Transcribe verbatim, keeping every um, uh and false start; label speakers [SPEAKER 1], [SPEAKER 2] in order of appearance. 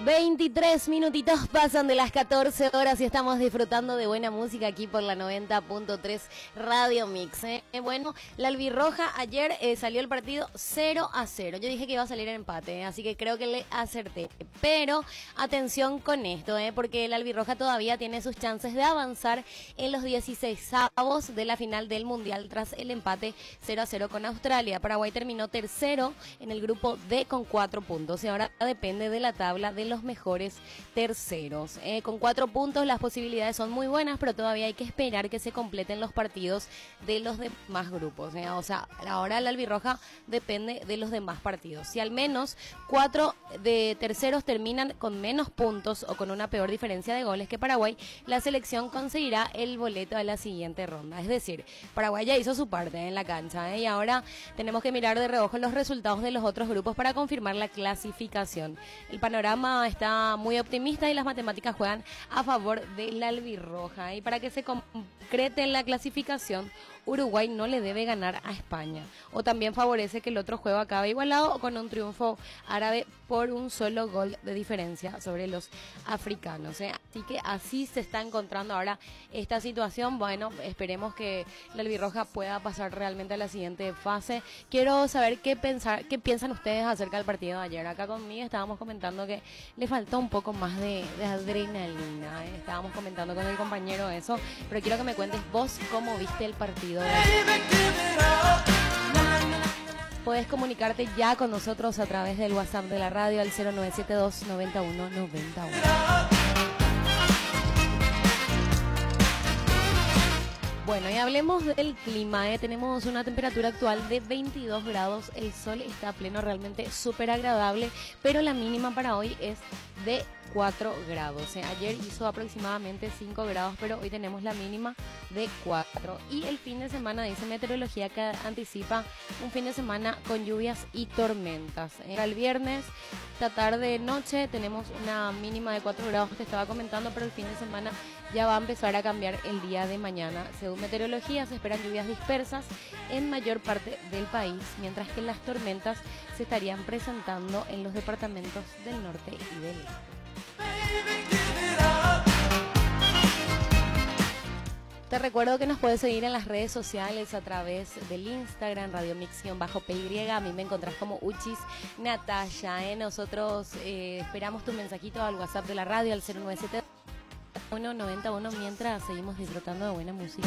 [SPEAKER 1] veintitrés minutitos pasan de las catorce horas y estamos disfrutando de buena música aquí por la noventa punto tres Radio Mix. ¿eh? Bueno, la albirroja ayer eh, salió el partido cero a cero. Yo dije que iba a salir en empate, ¿eh? Así que creo que le acerté. Pero atención con esto, ¿eh? porque la albirroja todavía tiene sus chances de avanzar en los dieciseisavos de la final del Mundial tras el empate cero a cero con Australia. Paraguay terminó tercero en el grupo D con cuatro puntos y ahora depende de la tabla de los mejores terceros. Eh, con cuatro puntos las posibilidades son muy buenas, pero todavía hay que esperar que se completen los partidos de los demás grupos. Eh. O sea, ahora la albirroja depende de los demás partidos. Si al menos cuatro de terceros terminan con menos puntos o con una peor diferencia de goles que Paraguay, la selección conseguirá el boleto a la siguiente ronda. Es decir, Paraguay ya hizo su parte en la cancha eh, y ahora tenemos que mirar de reojo los resultados de los otros grupos para confirmar la clasificación. El panorama está muy optimista y las matemáticas juegan a favor de la albirroja. Y para que se concrete en la clasificación, Uruguay no le debe ganar a España. O también favorece que el otro juego acabe igualado o con un triunfo árabe por un solo gol de diferencia sobre los africanos. ¿eh? Así que así se está encontrando ahora esta situación. Bueno, esperemos que la albirroja pueda pasar realmente a la siguiente fase. Quiero saber qué pensar, qué piensan ustedes acerca del partido de ayer. Acá conmigo estábamos comentando que le faltó un poco más de, de adrenalina. ¿eh? Estábamos comentando con el compañero eso, pero quiero que me cuentes vos cómo viste el partido. Puedes comunicarte ya con nosotros a través del WhatsApp de la radio al cero nueve siete dos, noventa y uno noventa y uno. Bueno, y hablemos del clima, ¿eh? Tenemos una temperatura actual de veintidós grados, el sol está a pleno, realmente súper agradable, pero la mínima para hoy es de cuatro grados. ¿eh? Ayer hizo aproximadamente cinco grados, pero hoy tenemos la mínima de cuatro. Y el fin de semana, dice meteorología, que anticipa un fin de semana con lluvias y tormentas. ¿eh? El viernes, esta tarde, noche, tenemos una mínima de cuatro grados, te estaba comentando, pero el fin de semana ya va a empezar a cambiar el día de mañana. Según meteorología, se esperan lluvias dispersas en mayor parte del país, mientras que las tormentas se estarían presentando en los departamentos del norte y del este. Te recuerdo que nos puedes seguir en las redes sociales a través del Instagram, Radio Mix-P Y. A mí me encontrás como Uchis Natalia. ¿eh? Nosotros eh, esperamos tu mensajito al WhatsApp de la radio al cero nueve siete uno noventa y uno mientras seguimos disfrutando de buena música.